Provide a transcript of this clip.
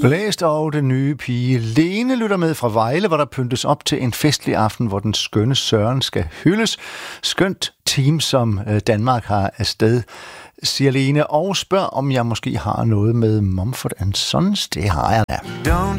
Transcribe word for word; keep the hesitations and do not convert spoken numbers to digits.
Blæst og den nye pige Lene lytter med fra Vejle, hvor der pyntes op til en festlig aften, hvor den skønne Søren skal hyldes. Skønt team, som Danmark har afsted, siger Lene, og spørger, om jeg måske har noget med Mumford and Sons. Det har jeg da.